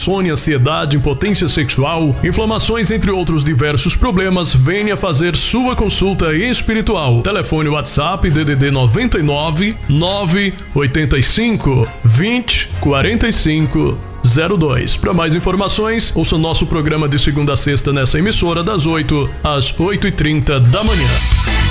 insônia, ansiedade, impotência sexual, inflamações, entre outros diversos problemas, venha fazer sua consulta espiritual. Telefone WhatsApp DDD 99 985 20 45 02. Para mais informações, ouça nosso programa de segunda a sexta nessa emissora das 8 às 8h30 da manhã.